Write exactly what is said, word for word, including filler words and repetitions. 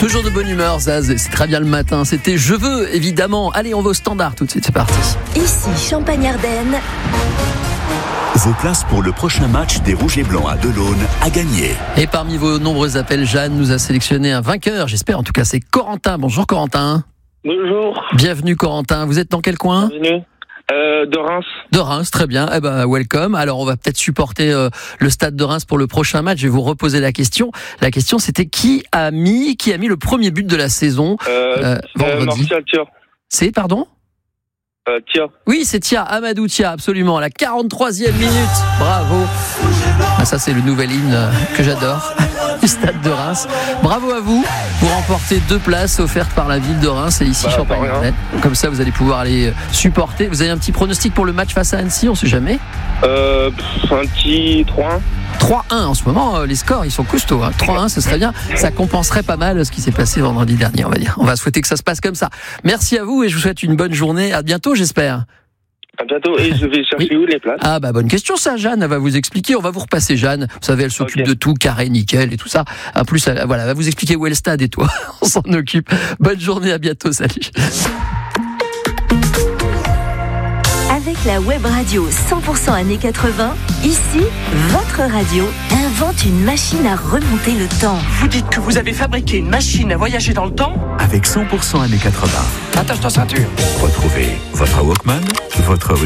Toujours de bonne humeur, Zaz, c'est très bien le matin. C'était Je veux, évidemment. Allez, on va au standard tout de suite, c'est parti. Ici, Champagne-Ardenne. Vos places pour le prochain match des Rouges et Blancs à Delaune à gagner. Et parmi vos nombreux appels, Jeanne nous a sélectionné un vainqueur, j'espère. En tout cas, c'est Corentin. Bonjour Corentin. Bonjour. Bienvenue Corentin. Vous êtes dans quel coin ? Bienvenue. Euh, de Reims. De Reims, très bien. Eh ben, welcome. Alors, on va peut-être supporter euh, le stade de Reims pour le prochain match. Je vais vous reposer la question. La question, c'était qui a mis, qui a mis le premier but de la saison Euh, euh, vendredi. euh, Martial Thia. C'est, pardon ? Euh, Thia. Oui, c'est Thia, Amadou Thia, absolument. À la quarante-troisième minute. Bravo. Ah, ça, c'est le nouvel hymne euh, que j'adore du stade de Reims. Bravo à vous pour remporter deux places offertes par la ville de Reims et ici Bah, Champagne-Ardenne. Comme ça, vous allez pouvoir aller supporter. Vous avez un petit pronostic pour le match face à Annecy, on sait jamais. Euh, pff, un petit trois un. trois un en ce moment, euh, les scores ils sont costauds. Hein. trois un, ce serait bien. Ça compenserait pas mal ce qui s'est passé vendredi dernier, on va dire. On va souhaiter que ça se passe comme ça. Merci à vous et je vous souhaite une bonne journée. À bientôt, j'espère. À bientôt. Et je vais chercher Oui. où les places? Ah bah bonne question ça, Jeanne, elle va vous expliquer, on va vous repasser Jeanne, vous savez elle s'occupe Ok. de tout, carré, nickel et tout ça. En plus elle, voilà, elle va vous expliquer où est le stade et toi, on s'en occupe. Bonne journée, à bientôt, salut. Avec la web radio cent pour cent années quatre-vingts, ici, votre radio invente une machine à remonter le temps. Vous dites que vous avez fabriqué une machine à voyager dans le temps ? Avec cent pour cent années quatre-vingts. Attache ta ceinture. Retrouvez votre Walkman, votre